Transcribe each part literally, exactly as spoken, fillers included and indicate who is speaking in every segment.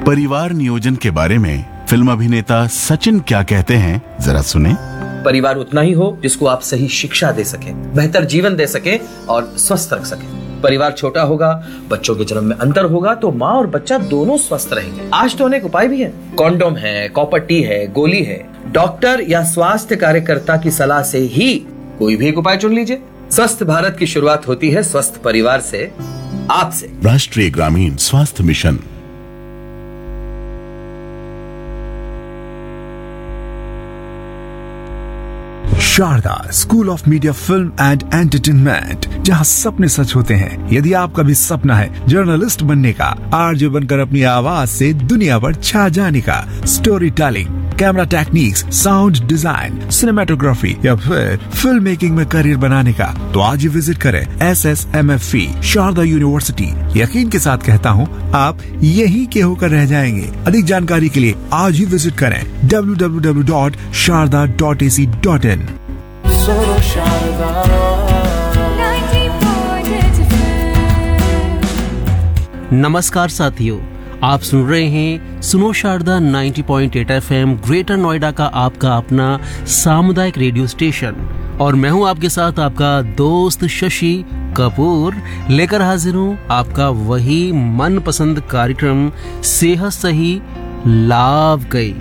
Speaker 1: परिवार नियोजन के बारे में फिल्म अभिनेता सचिन क्या कहते हैं, जरा सुने।
Speaker 2: परिवार उतना ही हो जिसको आप सही शिक्षा दे सके, बेहतर जीवन दे सके और स्वस्थ रख सके। परिवार छोटा होगा, बच्चों के जन्म में अंतर होगा तो माँ और बच्चा दोनों स्वस्थ रहेंगे। आज तो अनेक उपाय भी है, कॉन्डोम है, कॉपर टी है, गोली है। डॉक्टर या स्वास्थ्य कार्यकर्ता की सलाह से ही कोई भी एक उपाय चुन लीजिए। स्वस्थ भारत की शुरुआत होती है स्वस्थ परिवार से, आपसे।
Speaker 1: राष्ट्रीय ग्रामीण स्वास्थ्य mission.
Speaker 3: Sharda school of media film and entertainment, जहां सपने सच होते हैं। यदि आपका भी सपना है जर्नलिस्ट बनने का, आरजे बनकर अपनी आवाज से दुनिया पर छा जाने का, story telling, camera techniques, sound design, cinematography या फिर फिल्म मेकिंग में करियर बनाने का, तो आज ही विजिट करें S S M F E Sharda university. यकीन के साथ कहता हूँ, आप यहीं के होकर रह जाएंगे। अधिक जानकारी के लिए आज ही विजिट करें W W W dot Sharda dot A C dot in.
Speaker 4: नमस्कार साथियों, आप सुन रहे हैं सुनो शारदा नब्बे पॉइंट आठ एफ एम ग्रेटर नोएडा का आपका अपना सामुदायिक रेडियो स्टेशन, और मैं हूं आपके साथ आपका दोस्त शशि कपूर, लेकर हाजिर हूं आपका वही मनपसंद कार्यक्रम सेहत सही लाभ गई।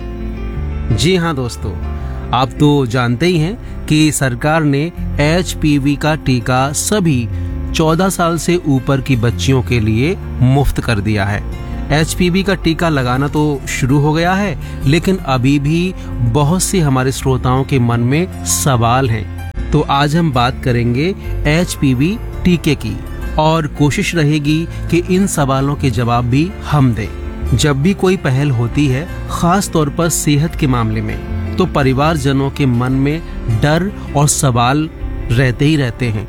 Speaker 4: जी हां दोस्तों, आप तो जानते ही हैं कि सरकार ने एच पी वी का टीका सभी चौदह साल से ऊपर की बच्चियों के लिए मुफ्त कर दिया है। एच पी वी का टीका लगाना तो शुरू हो गया है, लेकिन अभी भी बहुत से हमारे श्रोताओं के मन में सवाल हैं। तो आज हम बात करेंगे एच पी वी टीके की, और कोशिश रहेगी कि इन सवालों के जवाब भी हम दें। जब भी कोई पहल होती है, खास तौर पर सेहत के मामले में, तो परिवारजनों के मन में डर और सवाल रहते ही रहते हैं।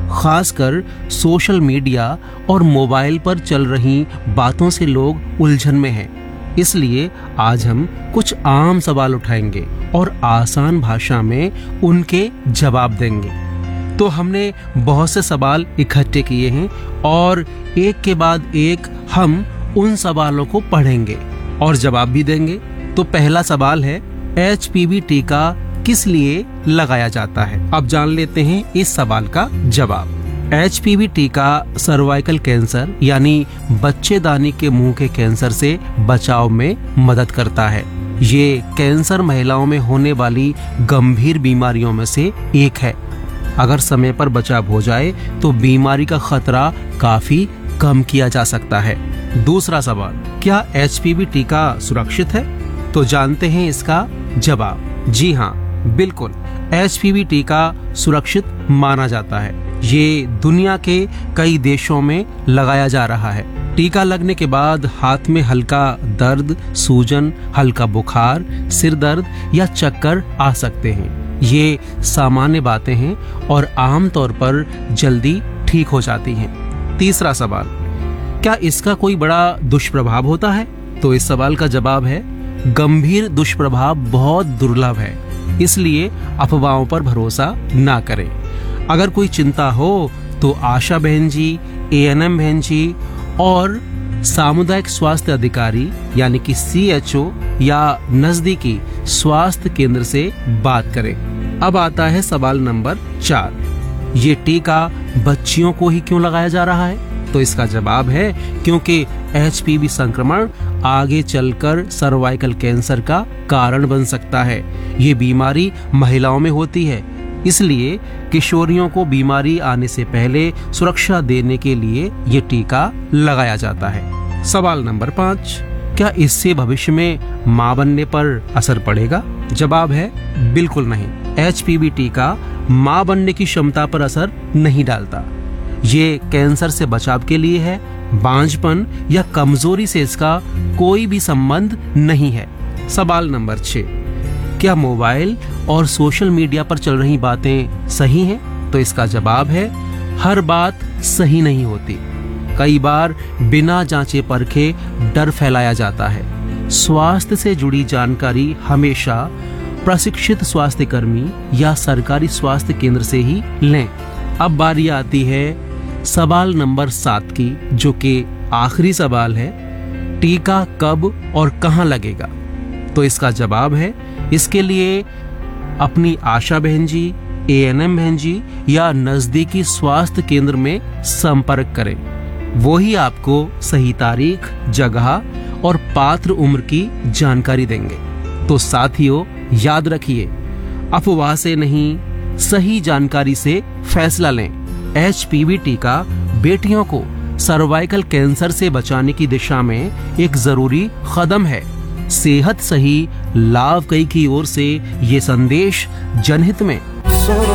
Speaker 4: खासकर सोशल मीडिया और मोबाइल पर चल रही बातों से लोग उलझन में हैं। इसलिए आज हम कुछ आम सवाल उठाएंगे और आसान भाषा में उनके जवाब देंगे। तो हमने बहुत से सवाल इकट्ठे किए हैं और एक के बाद एक हम उन सवालों को पढ़ेंगे और जवाब भी देंगे। तो पहला सवाल है, एच पी वी टीका किस लिए लगाया जाता है? अब जान लेते हैं इस सवाल का जवाब। एच पी वी टीका सर्वाइकल कैंसर यानी बच्चेदानी के मुंह के कैंसर से बचाव में मदद करता है। ये कैंसर महिलाओं में होने वाली गंभीर बीमारियों में से एक है। अगर समय पर बचाव हो जाए तो बीमारी का खतरा काफी कम किया जा सकता है। दूसरा सवाल, क्या एच पी वी टीका सुरक्षित है? तो जानते हैं इसका जवाब। जी हाँ, बिल्कुल, एच पी वी टीका सुरक्षित माना जाता है। ये दुनिया के कई देशों में लगाया जा रहा है। टीका लगने के बाद हाथ में हल्का दर्द, सूजन, हल्का बुखार, सिर दर्द या चक्कर आ सकते हैं। ये सामान्य बातें हैं और आमतौर पर जल्दी ठीक हो जाती हैं। तीसरा सवाल, क्या इसका कोई बड़ा दुष्प्रभाव होता है? तो इस सवाल का जवाब है, गंभीर दुष्प्रभाव बहुत दुर्लभ है, इसलिए अफवाहों पर भरोसा ना करें। अगर कोई चिंता हो तो आशा बहन जी, ए एन एम बहन जी और सामुदायिक स्वास्थ्य अधिकारी यानी कि सी एच ओ या नजदीकी स्वास्थ्य केंद्र से बात करें। अब आता है सवाल नंबर चार, ये टीका बच्चियों को ही क्यों लगाया जा रहा है? तो इसका जवाब है, क्योंकि एच पी वी संक्रमण आगे चलकर सर्वाइकल कैंसर का कारण बन सकता है। ये बीमारी महिलाओं में होती है, इसलिए किशोरियों को बीमारी आने से पहले सुरक्षा देने के लिए ये टीका लगाया जाता है। सवाल नंबर पाँच, क्या इससे भविष्य में मां बनने पर असर पड़ेगा? जवाब है, बिल्कुल नहीं। एच पी वी टीका मां बनने की क्षमता पर असर नहीं डालता। ये कैंसर से बचाव के लिए है। बांझपन या कमजोरी से इसका कोई भी संबंध नहीं है। सवाल नंबर छह, क्या मोबाइल और सोशल मीडिया पर चल रही बातें सही हैं? तो इसका जवाब है, हर बात सही नहीं होती। कई बार बिना जांचे परखे डर फैलाया जाता है। स्वास्थ्य से जुड़ी जानकारी हमेशा प्रशिक्षित स्वास्थ्य कर्मी या सरकारी स्वास्थ्य केंद्र से ही लें। अब बारी आती है सवाल नंबर सात की, जो कि आखिरी सवाल है। टीका कब और कहां लगेगा? तो इसका जवाब है, इसके लिए अपनी आशा बहन जी, ए एन एम बहन जी या नजदीकी स्वास्थ्य केंद्र में संपर्क करें। वो ही आपको सही तारीख, जगह और पात्र उम्र की जानकारी देंगे। तो साथियों, याद रखिए, अफवाह से नहीं, सही जानकारी से फैसला लें। एच पी वी टीका बेटियों को सर्वाइकल कैंसर से बचाने की दिशा में एक जरूरी कदम है। सेहत सही, लाभ कई की ओर से ये संदेश जनहित में।